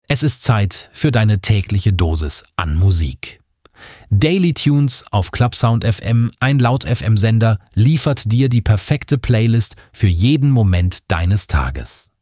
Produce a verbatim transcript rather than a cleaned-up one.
Es ist Zeit für deine tägliche Dosis an Musik. Daily Tunes auf Clubsound F M, ein Laut-F M-Sender, liefert dir die perfekte Playlist für jeden Moment deines Tages.